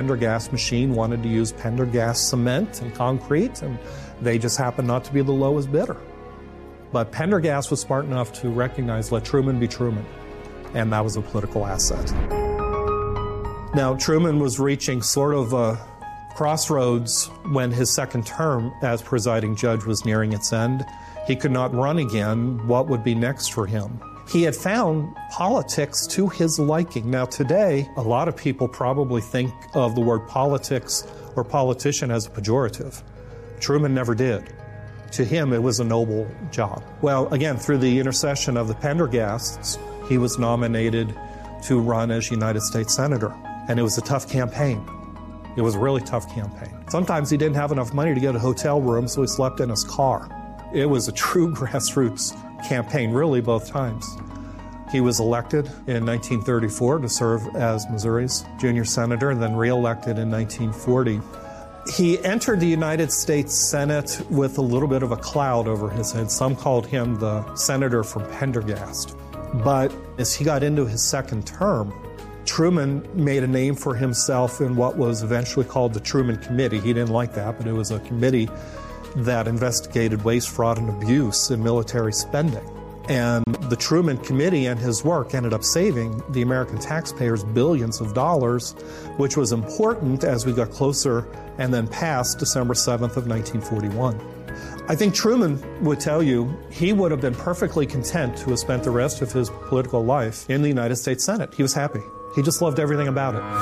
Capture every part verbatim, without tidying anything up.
Pendergast machine wanted to use Pendergast cement and concrete, and they just happened not to be the lowest bidder. But Pendergast was smart enough to recognize, let Truman be Truman, and that was a political asset. Now, Truman was reaching sort of a crossroads when his second term as presiding judge was nearing its end. He could not run again. What would be next for him? He had found politics to his liking. Now, today, a lot of people probably think of the word politics or politician as a pejorative. Truman never did. To him, it was a noble job. Well, again, through the intercession of the Pendergasts, he was nominated to run as United States Senator. And it was a tough campaign. It was a really tough campaign. Sometimes he didn't have enough money to get a hotel room, so he slept in his car. It was a true grassroots campaign, really, both times. He was elected in nineteen thirty-four to serve as Missouri's junior senator, and then re-elected in nineteen forty. He entered the United States Senate with a little bit of a cloud over his head. Some called him the senator from Pendergast. But as he got into his second term, Truman made a name for himself in what was eventually called the Truman Committee. He didn't like that, but it was a committee that investigated waste, fraud, and abuse in military spending. And the Truman Committee and his work ended up saving the American taxpayers billions of dollars, which was important as we got closer and then past December seventh of nineteen forty-one. I think Truman would tell you he would have been perfectly content to have spent the rest of his political life in the United States Senate. He was happy. He just loved everything about it.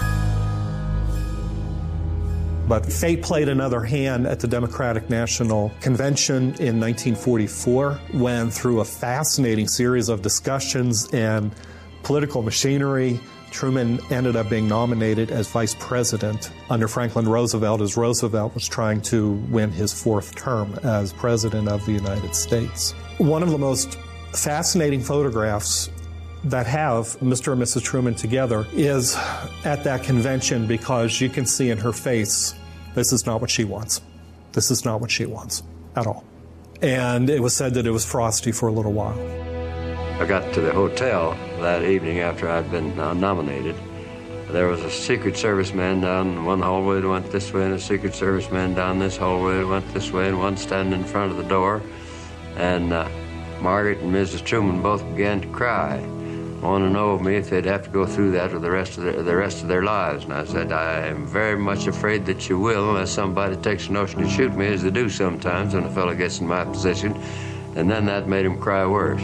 But fate played another hand at the Democratic National Convention in nineteen forty-four, when through a fascinating series of discussions and political machinery, Truman ended up being nominated as vice president under Franklin Roosevelt, as Roosevelt was trying to win his fourth term as president of the United States. One of the most fascinating photographs that have Mister and Missus Truman together is at that convention, because you can see in her face, this is not what she wants. This is not what she wants at all. And it was said that it was frosty for a little while. I got to the hotel that evening after I'd been uh, nominated. There was a Secret Service man down one hallway that went this way, and a Secret Service man down this hallway that went this way, and one standing in front of the door. And uh, Margaret and Missus Truman both began to cry. Want to know of me if they'd have to go through that for the rest of their, the rest of their lives. And I said, I am very much afraid that you will, unless somebody takes a notion to shoot me, as they do sometimes when a fellow gets in my position. And then that made him cry worse.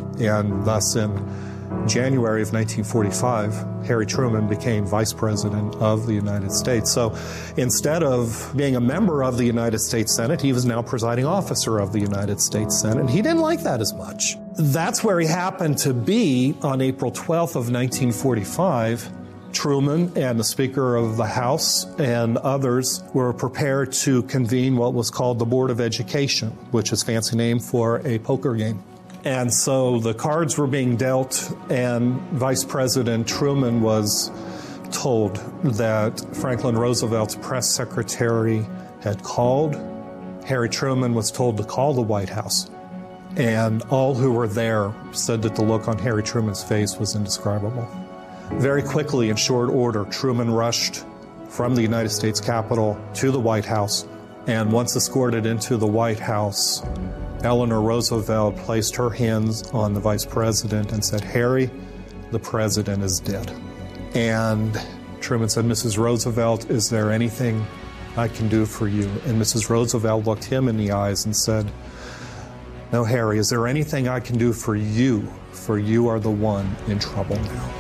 And thus in January of nineteen forty-five, Harry Truman became Vice President of the United States. So instead of being a member of the United States Senate, he was now presiding officer of the United States Senate. And he didn't like that as much. That's where he happened to be on April twelfth of nineteen forty-five. Truman and the Speaker of the House and others were prepared to convene what was called the Board of Education, which is a fancy name for a poker game. And so the cards were being dealt, and Vice President Truman was told that Franklin Roosevelt's press secretary had called. Harry Truman was told to call the White House. And all who were there said that the look on Harry Truman's face was indescribable. Very quickly, in short order, Truman rushed from the United States Capitol to the White House. And once escorted into the White House, Eleanor Roosevelt placed her hands on the vice president and said, Harry, the president is dead. And Truman said, Missus Roosevelt, is there anything I can do for you? And Missus Roosevelt looked him in the eyes and said, no, Harry, is there anything I can do for you? For you are the one in trouble now.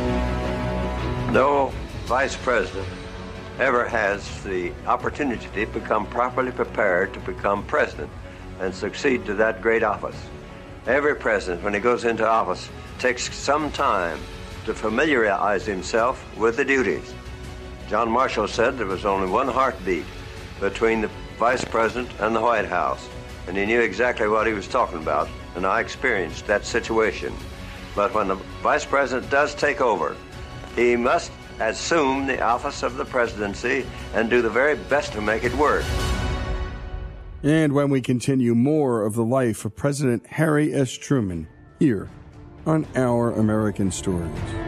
No vice president ever has the opportunity to become properly prepared to become president and succeed to that great office. Every president, when he goes into office, takes some time to familiarize himself with the duties. John Marshall said there was only one heartbeat between the vice president and the White House, and he knew exactly what he was talking about, and I experienced that situation. But when the vice president does take over, he must assume the office of the presidency and do the very best to make it work. And when we continue, more of the life of President Harry S. Truman here on Our American Stories.